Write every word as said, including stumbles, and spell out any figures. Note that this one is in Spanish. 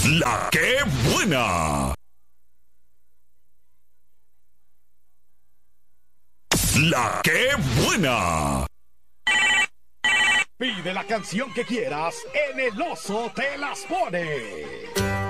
La que buena. La que buena. Pide la canción que quieras, en El Oso te las pone.